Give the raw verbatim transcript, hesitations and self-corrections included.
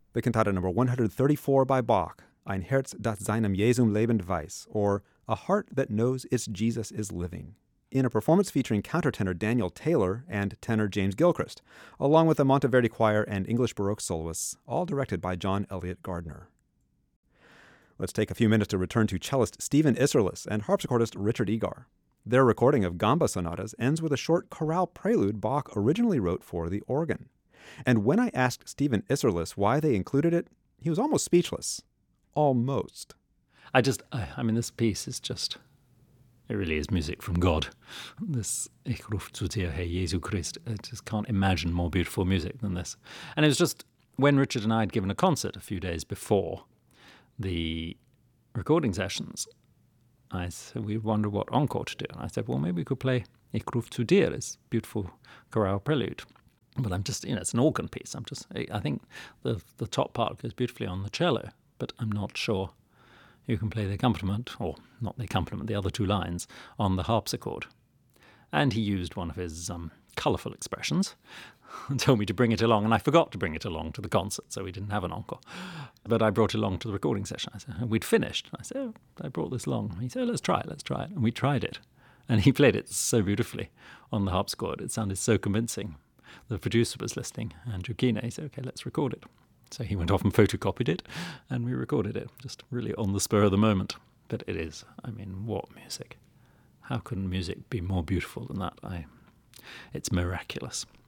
the cantata number one hundred thirty-four by Bach, Ein Herz, das seinem Jesum lebend weiß, or A Heart That Knows Its Jesus is Living, in a performance featuring countertenor Daniel Taylor and tenor James Gilchrist, along with the Monteverdi Choir and English Baroque soloists, all directed by John Elliott Gardner. Let's take a few minutes to return to cellist Stephen Isserlis and harpsichordist Richard Egar. Their recording of Gamba sonatas ends with a short chorale prelude Bach originally wrote for the organ. And when I asked Stephen Isserlis why they included it, he was almost speechless. Almost. I just, I, I mean, this piece is just, it really is music from God. This Ich ruf zu dir, Herr Jesu Christ. I just can't imagine more beautiful music than this. And it was just when Richard and I had given a concert a few days before the recording sessions, I said, we wondered what encore to do. And I said, well, maybe we could play Ich ruf zu dir, this beautiful chorale prelude. But I'm just, you know, it's an organ piece. I'm just, I think the the top part goes beautifully on the cello, but I'm not sure who can play the accompaniment, or not the accompaniment, the other two lines, on the harpsichord. And he used one of his um, colourful expressions and told me to bring it along, and I forgot to bring it along to the concert, so we didn't have an encore. But I brought it along to the recording session. I said, and we'd finished. I said, oh, I brought this along. He said, oh, let's try it, let's try it. And we tried it. And he played it so beautifully on the harpsichord. It sounded so convincing. The producer was listening, Andrew Keener. He said, okay, let's record it. So he went off and photocopied it, and we recorded it, just really on the spur of the moment. But it is, I mean, what music? How can music be more beautiful than that? I, it's miraculous.